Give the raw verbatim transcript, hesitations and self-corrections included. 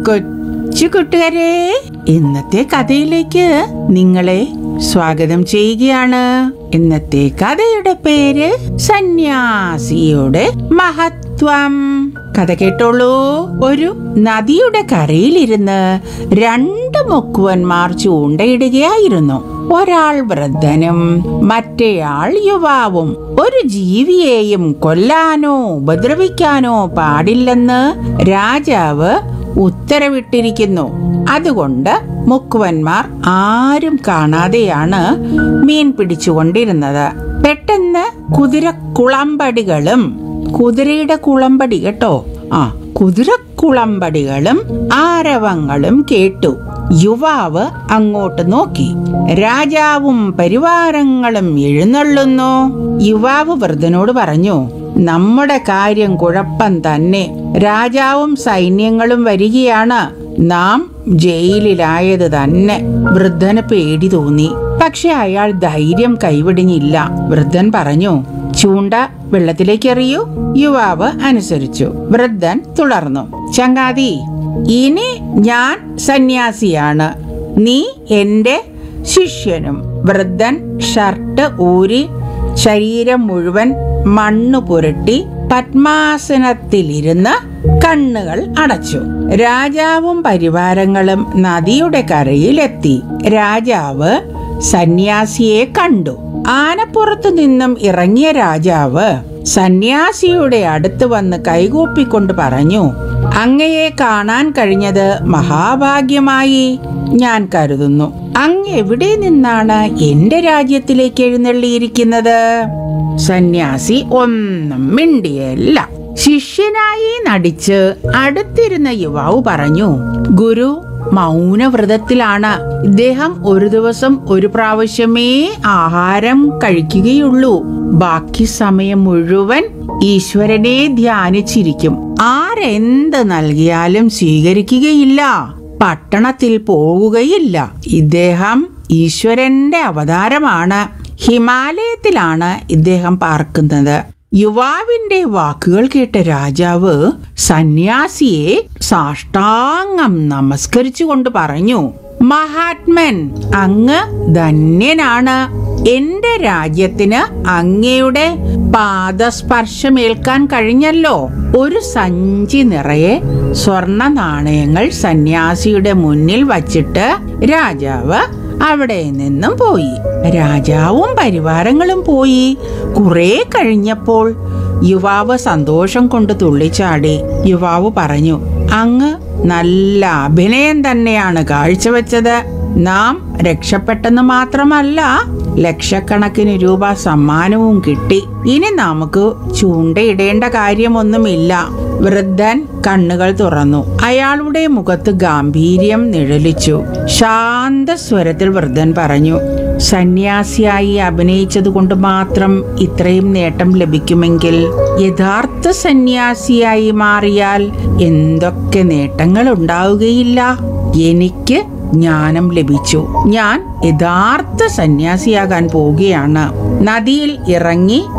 കൊച്ചു കൂട്ടുകാരെ, ഇന്നത്തെ കഥയിലേക്ക് നിങ്ങളെ സ്വാഗതം ചെയ്യുകയാണ്. ഇന്നത്തെ കഥയുടെ പേര് സന്യാസിയുടെ മഹത്വം. കഥ കേട്ടോളൂ. ഒരു നദിയുടെ കരയിലിരുന്ന് രണ്ട് മുക്കുവന്മാർ ചൂണ്ടയിടുകയായിരുന്നു. ഒരാൾ വൃദ്ധനും മറ്റേയാൾ യുവാവും. ഒരു ജീവിയെയും കൊല്ലാനോ ഉപദ്രവിക്കാനോ പാടില്ലെന്ന് രാജാവ് ഉത്തരവിട്ടിരിക്കുന്നു. അതുകൊണ്ട് മുക്കുവന്മാർ ആരും കാണാതെയാണ് മീൻ പിടിച്ചുകൊണ്ടിരുന്നത്. പെട്ടെന്ന് കുതിര കുളമ്പടികളും കുതിരയുടെ കുളമ്പടി കേട്ടോ ആ കുതിരക്കുളമ്പടികളും ആരവങ്ങളും കേട്ടു. യുവാവ് അങ്ങോട്ട് നോക്കി. രാജാവും പരിവാരങ്ങളും എഴുന്നള്ളുന്നു. യുവാവ് വൃദ്ധനോട് പറഞ്ഞു, നമ്മുടെ കാര്യം കുഴപ്പം തന്നെ. രാജാവും സൈന്യങ്ങളും വരികയാണ്. നാം ജയിലിലായത് തന്നെ. വൃദ്ധന് പേടി തോന്നി. പക്ഷെ അയാൾ ധൈര്യം കൈവിടിഞ്ഞില്ല. വൃദ്ധൻ പറഞ്ഞു, ചൂണ്ട വെള്ളത്തിലേക്ക് എറിയൂ. യുവാവ് അനുസരിച്ചു. വൃദ്ധൻ തുടർന്നു, ചങ്ങാതി, ഇനി ഞാൻ സന്യാസിയാണ്, നീ എന്റെ ശിഷ്യനും. വൃദ്ധൻ ഷർട്ട് ഊരി ശരീരം മുഴുവൻ മണ്ണു പുരട്ടി പത്മാസനത്തിലിരുന്ന് കണ്ണുകൾ അടച്ചു. രാജാവും പരിവാരങ്ങളും നദിയുടെ കരയിലെത്തി. രാജാവ് സന്യാസിയെ കണ്ടു. ആനപ്പുറത്തു നിന്നും ഇറങ്ങിയ രാജാവ് സന്യാസിയുടെ അടുത്ത് വന്ന് കൈകൂപ്പിക്കൊണ്ട് പറഞ്ഞു, അങ്ങയെ കാണാൻ കഴിഞ്ഞത് മഹാഭാഗ്യമായി ഞാൻ കരുതുന്നു. അങ്ങ് എവിടെ നിന്നാണ് എന്റെ രാജ്യത്തിലേക്ക് എഴുന്നള്ളിയിരിക്കുന്നത്? സന്യാസി ഒന്നും മിണ്ടിയല്ല. ശിഷ്യനായി നടിച്ച് അടുത്തിരുന്ന യുവാവ് പറഞ്ഞു, ഗുരു മൗനവ്രതത്തിലാണ്. ഇദ്ദേഹം ഒരു ദിവസം ഒരു പ്രാവശ്യമേ ആഹാരം കഴിക്കുകയുള്ളൂ. ബാക്കി സമയം മുഴുവൻ ഈശ്വരനെ ധ്യാനിച്ചിരിക്കും. ആരെന്ത് നൽകിയാലും സ്വീകരിക്കുകയില്ല. പട്ടണത്തിൽ പോവുകയില്ല. ഇദ്ദേഹം ഈശ്വരന്റെ അവതാരമാണ്. ഹിമാലയത്തിലാണ് ഇദ്ദേഹം പാർക്കുന്നത്. യുവാവിന്റെ വാക്കുകൾ കേട്ട രാജാവ് സന്യാസിയെ സാഷ്ടാംഗം നമസ്കരിച്ചുകൊണ്ട് പറഞ്ഞു, മഹാത്മൻ, അങ്ങ് ധന്യനാണ്. എന്റെ രാജ്യത്തിന് അങ്ങയുടെ പാദസ്പർശമേൽക്കാൻ കഴിഞ്ഞല്ലോ. ഒരു സഞ്ചി നിറയെ സ്വർണ നാണയങ്ങൾ സന്യാസിയുടെ മുന്നിൽ വച്ചിട്ട് രാജാവ് അവിടെ നിന്നും പോയി. രാജാവും പരിവാരങ്ങളും പോയി. കുറെ കഴിഞ്ഞപ്പോൾ യുവാവ് സന്തോഷം കൊണ്ട് തുള്ളിച്ചാടി. യുവാവ് പറഞ്ഞു, അങ്ങ് നല്ല അഭിനയം തന്നെയാണ് കാഴ്ചവെച്ചത്. നാം രക്ഷപ്പെട്ടെന്ന് മാത്രമല്ല, ലക്ഷക്കണക്കിന് രൂപ സമ്മാനവും കിട്ടി. ഇനി നമുക്ക് ചൂണ്ടയിടേണ്ട കാര്യമൊന്നുമില്ല. വൃദ്ധൻ കണ്ണുകൾ തുറന്നു. അയാളുടെ മുഖത്ത് ഗാംഭീര്യം നിഴലിച്ചു. ശാന്ത സ്വരത്തിൽ വൃദ്ധൻ പറഞ്ഞു, സന്യാസിയായി അഭിനയിച്ചത് കൊണ്ട് മാത്രം ഇത്രയും നേട്ടം ലഭിക്കുമെങ്കിൽ യഥാർത്ഥ സന്യാസിയായി മാറിയാൽ എന്തൊക്കെ നേട്ടങ്ങൾ ഉണ്ടാവുകയില്ല. എനിക്ക് ജ്ഞാനം ലഭിച്ചു. ഞാൻ യഥാർത്ഥ സന്യാസിയാകാൻ പോവുകയാണ്. നദിയിൽ ഇറങ്ങി